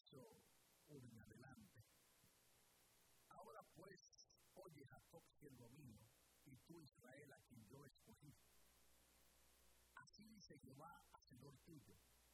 verso 1 en adelante. Ahora pues, oye Jacob, siervo mío, y tú Israel, a quien yo escogí. Así dice Jehová, hacedor tuyo,